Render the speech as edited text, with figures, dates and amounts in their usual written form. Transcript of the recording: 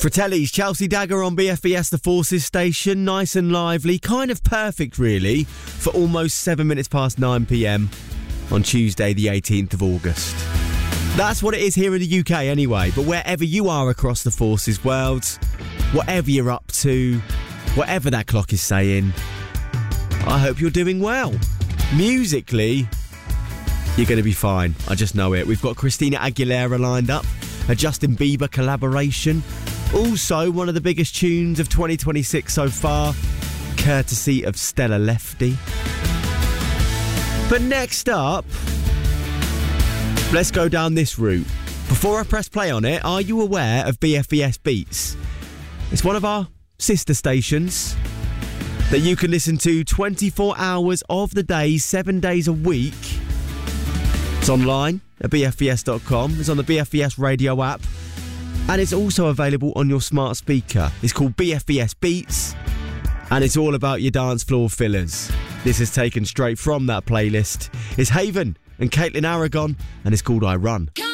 Fratelli's Chelsea Dagger on BFBS The Forces station. Nice and lively. Kind of perfect, really, for almost 7 minutes past 9 p.m. on Tuesday, the 18th of August. That's what it is here in the UK anyway. But wherever you are across the Forces world, whatever you're up to, whatever that clock is saying, I hope you're doing well. Musically, you're going to be fine. I just know it. We've got Christina Aguilera lined up, a Justin Bieber collaboration. Also, one of the biggest tunes of 2026 so far, courtesy of Stella Lefty. But next up, let's go down this route. Before I press play on it, are you aware of BFBS Beats? It's one of our sister stations that you can listen to 24 hours of the day, 7 days a week. It's online at bfbs.com. It's on the BFBS radio app. And it's also available on your smart speaker. It's called BFBS Beats. And it's all about your dance floor fillers. This is taken straight from that playlist. It's Haven and Caitlin Aragon. And it's called I Run.